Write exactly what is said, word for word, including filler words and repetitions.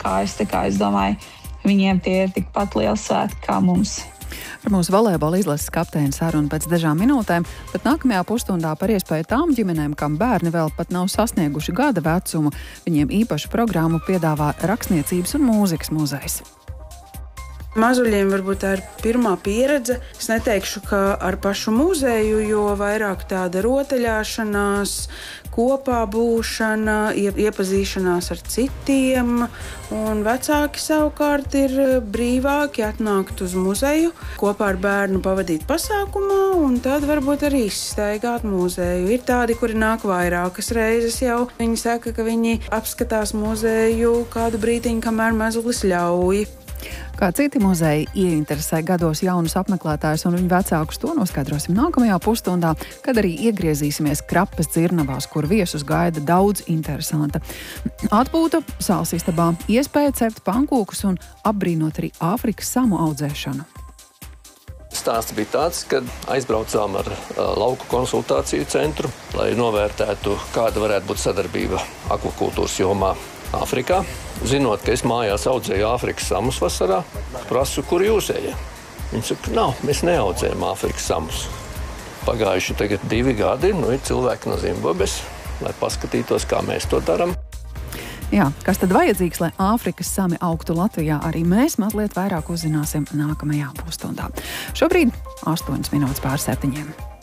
kājas. Tā kā es domāju, viņiem tie ir tikpat liels svētki kā mums. Ar mūsu volejbola izlases kapteini sarunu pēc dažām minūtēm, bet nākamajā pusstundā par iespēju tām ģimenēm, kam bērni vēl pat nav sasnieguši gada vecumu, viņiem īpašu programmu piedāvā Rakstniecības un mūzikas muzejs. Mazuļiem varbūt tā ir pirmā pieredze. Es neteikšu, ka ar pašu muzeju, jo vairāk tāda rotaļāšanās, kopā būšana, iepazīšanās ar citiem. Un vecāki savukārt ir brīvāki atnākt uz muzeju, kopā ar bērnu pavadīt pasākumā un tad varbūt arī izstaigāt muzeju. Ir tādi, kuri nāk vairākas reizes jau. Viņi saka, ka viņi apskatās muzeju kādu brītiņu, kamēr mazulis ļauj. Kā citi muzeji ieinteresē gados jaunus apmeklētājus un viņu vecākus, to noskaidrosim nākamajā pusstundā, kad arī iegriezīsimies Krapes dzirnavās, kur viesus gaida daudz interesanta. Atpūta sāls istabā, iespēja cept pankūkus un apbrīnot arī Āfrikas samu audzēšanu. Stāsts bija tāds, ka aizbraucām ar lauku konsultāciju centru, lai novērtētu, kāda varētu būt sadarbība akvakultūras jomā Āfrikā. Zinot, ka es mājās audzēju Āfrikas samus vasarā, prasu, kur jūs ejat. Viņi saka, nav, mēs neaudzējam Āfrikas samus. Pagājuši tagad divi gadi, nu ir cilvēki no Zimbabves, lai paskatītos, kā mēs to daram. Jā, kas tad vajadzīgs, lai Āfrikas sami augtu Latvijā, arī mēs mazliet vairāk uzzināsim nākamajā pusstundā. Šobrīd astoņas minūtes pār septiņiem.